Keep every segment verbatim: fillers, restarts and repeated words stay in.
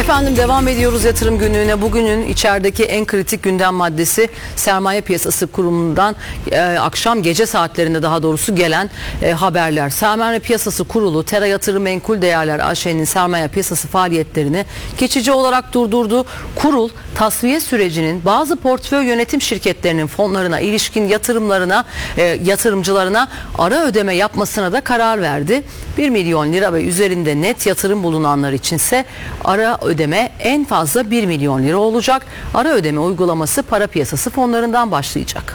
Efendim devam ediyoruz yatırım günlüğüne. Bugünün içerideki en kritik gündem maddesi Sermaye Piyasası Kurulu'ndan e, akşam gece saatlerinde daha doğrusu gelen e, haberler. Sermaye Piyasası Kurulu Tera Yatırım Menkul Değerler A Ş'nin sermaye piyasası faaliyetlerini geçici olarak durdurdu. Kurul tasfiye sürecinin bazı portföy yönetim şirketlerinin fonlarına ilişkin yatırımlarına e, yatırımcılarına ara ödeme yapmasına da karar verdi. bir milyon lira ve üzerinde net yatırım bulunanlar içinse ara ödeme en fazla bir milyon lira olacak. Ara ödeme uygulaması para piyasası fonlarından başlayacak.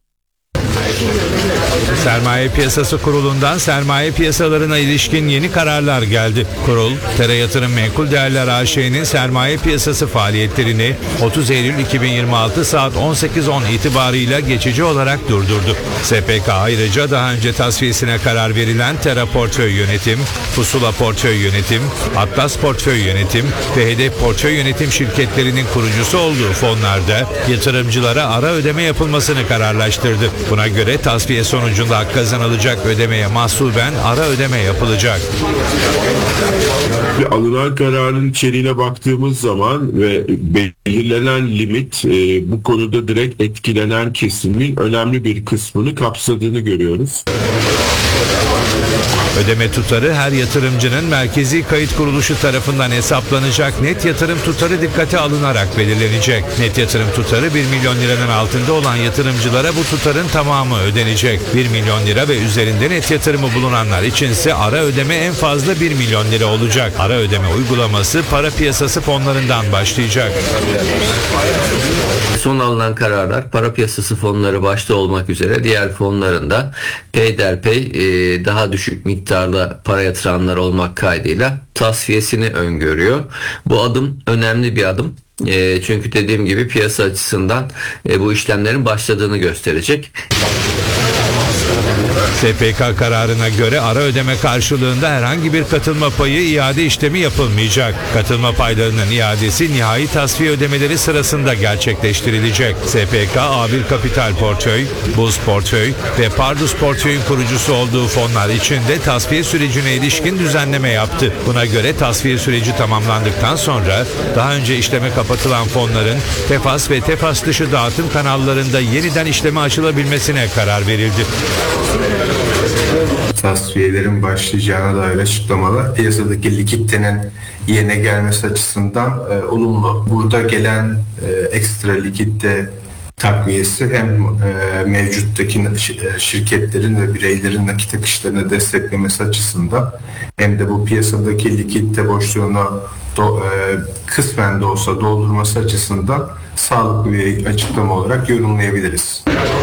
Sermaye Piyasası Kurulu'ndan sermaye piyasalarına ilişkin yeni kararlar geldi. Kurul, Tera Yatırım Menkul Değerler A Ş'nin sermaye piyasası faaliyetlerini otuz Eylül iki bin yirmi altı saat on sekiz on itibarıyla geçici olarak durdurdu. S P K ayrıca daha önce tasfiyesine karar verilen Tera Portföy Yönetim, Pusula Portföy Yönetim, Atlas Portföy Yönetim ve Hedef Portföy Yönetim şirketlerinin kurucusu olduğu fonlarda yatırımcılara ara ödeme yapılmasını kararlaştırdı. Buna göre tasfiye sonucunda kazanılacak ödemeye mahsuben ara ödeme yapılacak. Alınan kararın içeriğine baktığımız zaman ve belirlenen limit e, bu konuda direkt etkilenen kesimin önemli bir kısmını kapsadığını görüyoruz. Ödeme tutarı her yatırımcının merkezi kayıt kuruluşu tarafından hesaplanacak net yatırım tutarı dikkate alınarak belirlenecek. Net yatırım tutarı bir milyon liranın altında olan yatırımcılara bu tutarın tamamı ödenecek. bir milyon lira ve üzerinde net yatırımı bulunanlar içinse ara ödeme en fazla bir milyon lira olacak. Ara ödeme uygulaması para piyasası fonlarından başlayacak. Son alınan kararlar para piyasası fonları başta olmak üzere diğer fonların da peyderpey e, daha düşük miktarda para yatıranlar olmak kaydıyla tasfiyesini öngörüyor. Bu adım önemli bir adım. E, çünkü dediğim gibi piyasa açısından e, bu işlemlerin başladığını gösterecek. S P K kararına göre ara ödeme karşılığında herhangi bir katılma payı iade işlemi yapılmayacak. Katılma paylarının iadesi nihai tasfiye ödemeleri sırasında gerçekleştirilecek. S P K A bir Kapital Portföy, Buz Portföy ve Pardus Portföy'ün kurucusu olduğu fonlar için de tasfiye sürecine ilişkin düzenleme yaptı. Buna göre tasfiye süreci tamamlandıktan sonra daha önce işleme kapatılan fonların Tefas ve Tefas dışı dağıtım kanallarında yeniden işleme açılabilmesine karar verildi. Tasfiyelerin başlayacağına dair açıklamalar piyasadaki likiditenin yerine gelmesi açısından e, olumlu. Burada gelen e, ekstra likidite takviyesi hem e, mevcuttaki e, şirketlerin ve bireylerin nakit akışlarını desteklemesi açısından hem de bu piyasadaki likidite boşluğunu do, e, kısmen de olsa doldurması açısından sağlıklı bir açıklama olarak yorumlayabiliriz.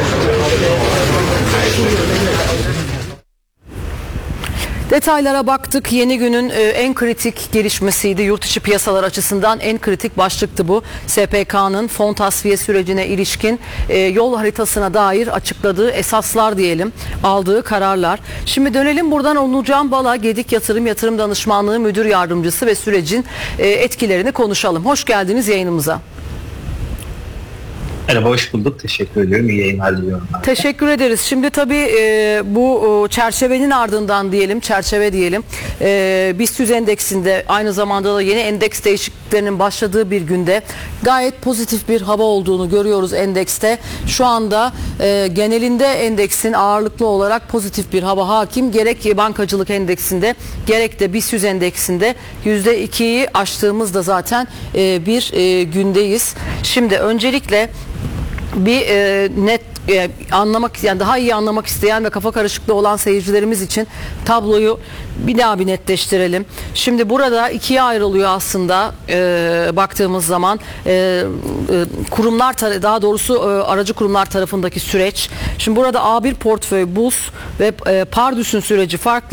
Detaylara baktık. Yeni günün en kritik gelişmesiydi. Yurt içi piyasalar açısından en kritik başlıktı bu. S P K'nın fon tasfiye sürecine ilişkin yol haritasına dair açıkladığı esaslar diyelim, aldığı kararlar. Şimdi dönelim buradan Onurcan Bala, Gedik Yatırım Yatırım Danışmanlığı Müdür Yardımcısı ve sürecin etkilerini konuşalım. Hoş geldiniz yayınımıza. Merhaba, hoş bulduk. Teşekkür ediyorum. İyi yayınlar diliyorum. Teşekkür ederiz. Şimdi tabii e, bu e, çerçevenin ardından diyelim, çerçeve diyelim. E, BIST yüz endeksinde aynı zamanda da yeni endeks değişikliklerinin başladığı bir günde gayet pozitif bir hava olduğunu görüyoruz endekste. Şu anda e, genelinde endeksin ağırlıklı olarak pozitif bir hava hakim. Gerek bankacılık endeksinde gerek de BIST yüz endeksinde yüzde ikiyi aştığımızda zaten e, bir e, gündeyiz. Şimdi öncelikle bir e, net e, anlamak, yani daha iyi anlamak isteyen ve kafa karışıklığı olan seyircilerimiz için tabloyu bir daha bir netleştirelim. Şimdi burada ikiye ayrılıyor aslında e, baktığımız zaman e, e, kurumlar, daha doğrusu e, aracı kurumlar tarafındaki süreç. Şimdi burada A bir portföy, Buz ve e, Pardus'un süreci farklı.